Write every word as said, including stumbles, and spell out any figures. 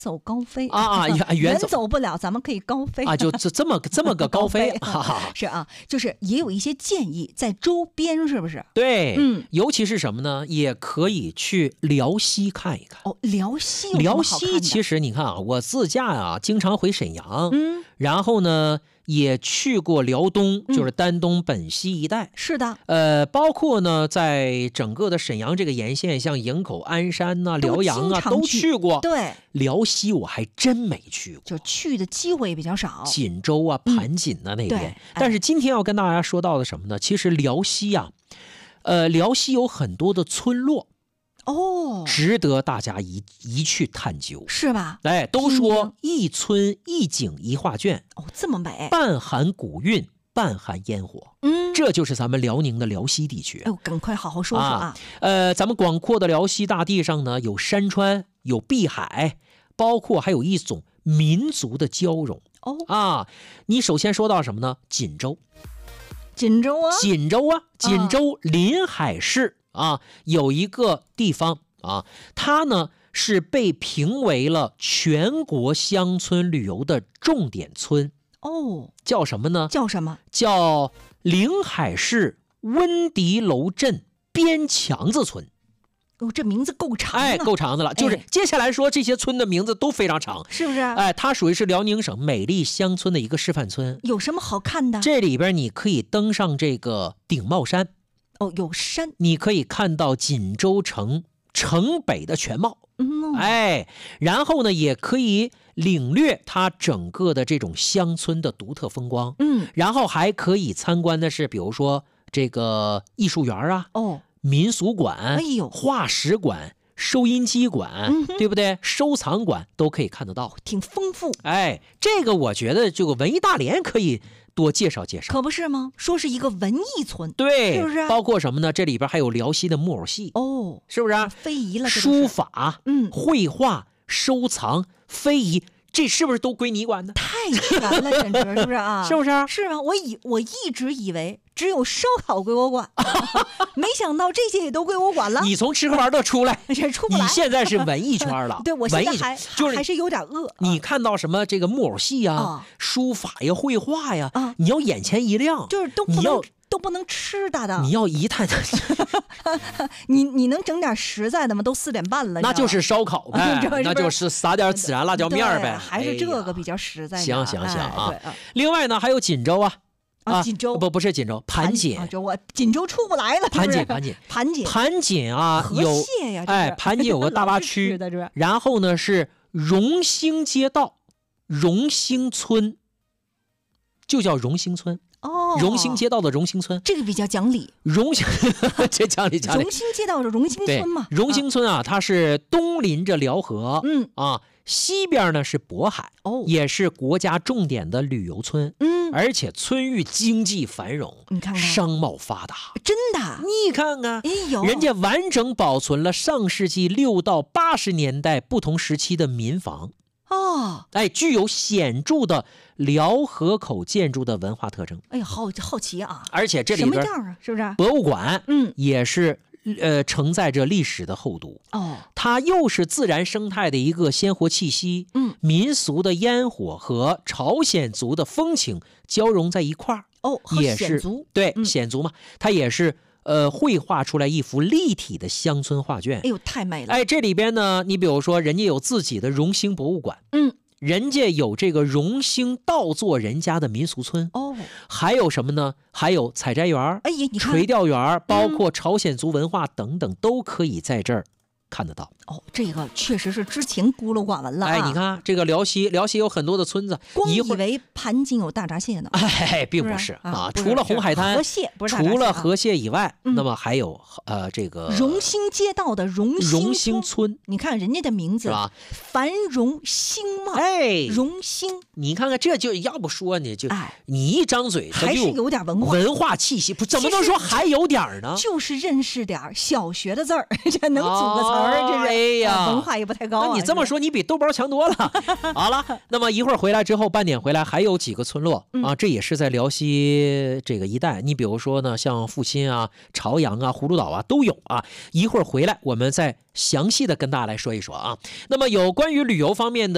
走高飞啊啊，远远走走不了，咱们可以高飞啊，就这这么这么个高飞， 高飞啊是啊，就是也有一些建议在周边，是不是？ 对， 嗯， 尤其是什么呢？也可以去辽西看一看。 哦，辽西有什辽么好看的？ 西其实你看啊，我自驾啊，经常回沈阳， 嗯， 然后呢也去过辽东， 嗯就是丹东本溪一带。 是的， 呃，包括呢，在整个的沈阳这个沿线，像营口、鞍山呐、 都辽阳啊，都经常去去过。 对， 辽西我还真没去过， 就去的机会比较少。 锦州啊、盘锦啊那对边。 哎但是今天要跟大家说到的什么呢？其实辽西啊，呃，辽西有很多的村落， 哦， 值得大家一一去探究。 是吧？ 哎，都听说一村一景一画卷， 哦，这么美。 半含古韵，半含烟火。 嗯， 这就是咱们辽宁的辽西地区。 哎呦，赶快好好说说啊。 啊呃，咱们广阔的辽西大地上呢，有山川，有碧海，包括还有一种民族的交融哦， 啊。你首先说到什么呢？锦州， 锦州啊， 锦州啊，锦州临海市啊，有一个地方啊，它呢是被评为了全国乡村旅游的重点村， 哦， 叫什么呢？ 叫什么？ 叫临海市温迪楼镇边墙子村。 哦，这名字够长啊， 哎，够长的了。就是哎接下来说这些村的名字都非常长， 是不是？ 哎，它属于是辽宁省美丽乡村的一个示范村。 有什么好看的？ 这里边你可以登上这个顶帽山， 哦，有山， 你可以看到锦州城城北的全貌。 嗯， 哎，然后呢，也可以领略它整个的这种乡村的独特风光。 嗯， 然后还可以参观的是，比如说这个艺术园啊， 哦， 民俗馆， 哎呦化石馆、收音机馆， 嗯哼对不对？收藏馆都可以看得到。 挺丰富， 哎，这个我觉得这个文艺大连可以多介绍介绍。 可不是吗？说是一个文艺村， 对， 是不是包括什么呢？这里边还有辽西的木偶戏， 哦， 是不是啊？ 非遗了，这都是书法、 嗯绘画、收藏、非遗，这是不是都归你管呢？ 太全了，简直是不是啊？ 是不是啊？ 是吗？我以我一直以为只有烧烤归我管，没想到这些也都归我管了。 你从吃喝玩乐出来， 这出不来。 你现在是文艺圈了。 对，我现在文艺还就是还是有点饿。 你看到什么这个木偶戏呀、 啊书法呀、绘画呀， 啊你要眼前一亮， 就是都不你要能都不能吃的的。 你要一探， 你你能整点实在的吗？都四点半了， 那就是烧烤呗这是不是那就是撒点孜然辣椒面儿呗， 对还是这哎呀个比较实在呢。 行行行啊哎对啊另外呢，还有锦州啊， 啊，锦州不不是锦州，盘锦啊，，就我锦州出不来了， 盘是不是锦盘锦盘锦盘锦啊， 河有蟹呀，这是哎，盘锦有个大老是洼区吃的，这是然后呢是荣兴街道、荣兴村，就叫荣兴村， 哦， 荣兴街道的荣兴村， 这个比较讲理。 荣兴这讲理讲理荣兴街道是荣兴对村嘛？ 荣兴村啊，它是东临着辽河， 嗯啊，西边呢是渤海， 哦也是国家重点的旅游村， 嗯， 而且村域经济繁荣， 你看看商贸发达。 真的， 你看看， 哎呦， 人家完整保存了上世纪六到八十年代不同时期的民房， 哦， 哎，具有显著的辽河口建筑的文化特征。 哎呀，好好奇啊， 而且这里边什么样啊？是不是？ 博物馆， 嗯， 也是呃承载着历史的厚度。 哦， 它又是自然生态的一个鲜活气息， 嗯， 民俗的烟火和朝鲜族的风情交融在一块儿， 哦，和也是显族， 对嗯鲜族嘛，它也是呃绘画出来一幅立体的乡村画卷哎。呦，太美了。 哎，这里边呢，你比如说，人家有自己的荣兴博物馆， 嗯， 人家有这个荣兴稻作人家的民俗村， 哦， 还有什么呢？还有采摘园儿、 哎呀，你看垂钓园儿，包括朝鲜族文化等等，都可以在这儿看得到。 哦，这个确实是之前孤陋寡闻了啊。 哎，你看这个辽西，辽西有很多的村子， 光以一会儿为盘锦有大闸蟹呢。 哎，并不是是啊啊，除了不是是红海滩河蟹不是大闸蟹啊除了河蟹以外， 嗯那么还有呃这个荣兴街道的荣兴荣兴村， 你看人家的名字是吧？ 繁荣兴茂， 哎， 荣兴， 你看看这就要不说呢，就哎， 你一张嘴，它还就是有点文化， 文化气息，不怎么能说还有点儿呢？ 就是认识点儿小学的字儿，这能组个词儿，这是哎呀啊文化也不太高啊。 那你这么说，你比豆包强多了。好了，那么一会儿回来之后，半点回来还有几个村落嗯啊，这也是在辽西这个一带。你比如说呢，像阜新啊、朝阳啊、葫芦岛啊都有啊。一会儿回来，我们再详细的跟大家来说一说啊。那么有关于旅游方面的。